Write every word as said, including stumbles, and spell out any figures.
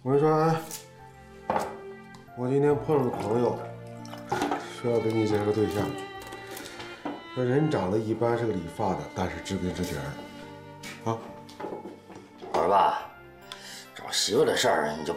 我跟你说啊，我今天碰上个朋友，说要给你介绍个对象。这人长得一般，是个理发的，但是知根知底儿。啊， 我说爸，找媳妇的事儿你就